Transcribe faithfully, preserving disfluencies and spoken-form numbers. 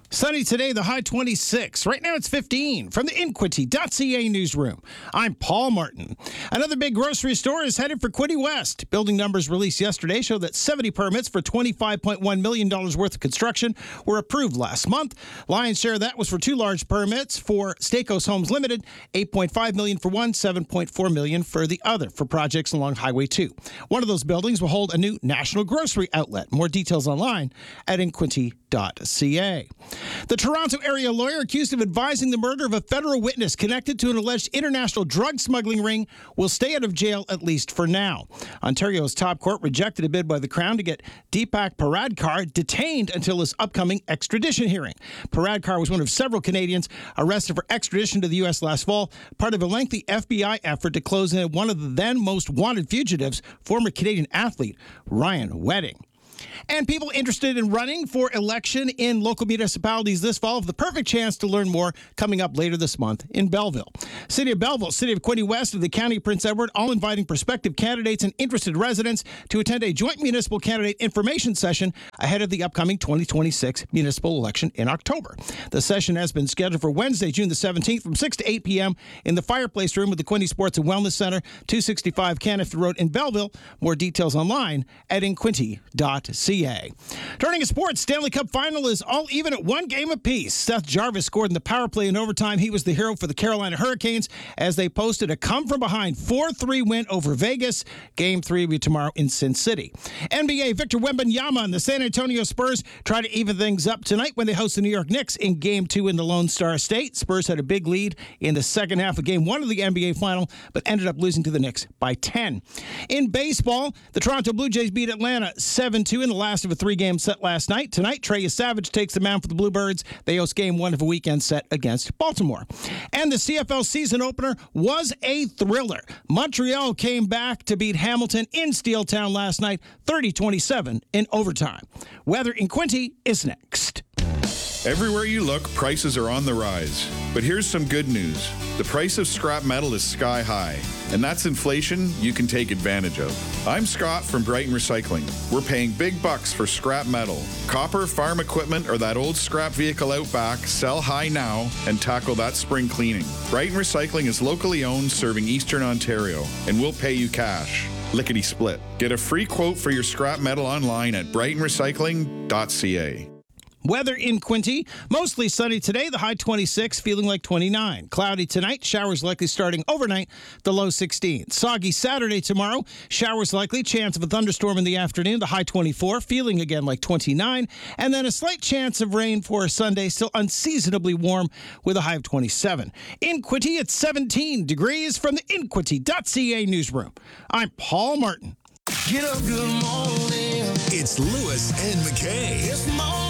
Sunny today, the high twenty-six. Right now it's fifteen. From the Inquity dot C A newsroom, I'm Paul Martin. Another big grocery store is headed for Quinte West. Building numbers released yesterday show that seventy permits for twenty-five point one million dollars worth of construction were approved last month. Lion's share of that was for two large permits for Stakos Homes Limited, eight point five million dollars for one, seven point four million dollars for the other for projects along Highway two. One of those buildings will hold a new national grocery outlet. More details online at Inquity dot C A. The Toronto area lawyer accused of advising the murder of a federal witness connected to an alleged international drug smuggling ring will stay out of jail at least for now. Ontario's top court rejected a bid by the Crown to get Deepak Paradkar detained until his upcoming extradition hearing. Paradkar was one of several Canadians arrested for extradition to the U S last fall, part of a lengthy F B I effort to close in one of the then most wanted fugitives, former Canadian athlete Ryan Wedding. And people interested in running for election in local municipalities this fall have the perfect chance to learn more coming up later this month in Belleville. City of Belleville, City of Quinte West, and the County of Prince Edward all inviting prospective candidates and interested residents to attend a joint municipal candidate information session ahead of the upcoming twenty twenty-six municipal election in October. The session has been scheduled for Wednesday, June the seventeenth from six to eight p.m. in the Fireplace Room of the Quinte Sports and Wellness Center, two sixty-five Canada Road in Belleville. More details online at Inquity dot C A. Turning to sports, Stanley Cup final is all even at one game apiece. Seth Jarvis scored in the power play in overtime. He was the hero for the Carolina Hurricanes as they posted a come-from-behind four three win over Vegas. Game three will be tomorrow in Sin City. N B A Victor Wembanyama and the San Antonio Spurs try to even things up tonight when they host the New York Knicks in Game two in the Lone Star State. Spurs had a big lead in the second half of Game one of the N B A final, but ended up losing to the Knicks by ten. In baseball, the Toronto Blue Jays beat Atlanta seven two in the last of a three-game set last night. Tonight, Trey Savage takes the mound for the Bluebirds. They host game one of a weekend set against Baltimore. And the C F L season opener was a thriller. Montreal came back to beat Hamilton in Steeltown last night, thirty twenty-seven in overtime. Weather in Quinte is next. Everywhere you look, prices are on the rise. But here's some good news. The price of scrap metal is sky high, and that's inflation you can take advantage of. I'm Scott from Brighton Recycling. We're paying big bucks for scrap metal. Copper, farm equipment, or that old scrap vehicle out back, sell high now and tackle that spring cleaning. Brighton Recycling is locally owned, serving Eastern Ontario, and we'll pay you cash. Lickety split. Get a free quote for your scrap metal online at brighton recycling dot C A. Weather in Quinte, mostly sunny today, the high twenty-six, feeling like twenty-nine. Cloudy tonight, showers likely starting overnight, the low sixteen. Soggy Saturday tomorrow, showers likely, chance of a thunderstorm in the afternoon, the high twenty-four, feeling again like twenty-nine. And then a slight chance of rain for Sunday, still unseasonably warm with a high of twenty-seven. In Quinte, it's seventeen degrees from the Inquity dot C A newsroom. I'm Paul Martin. Get up, good morning. It's Lewis and McKay. This morning.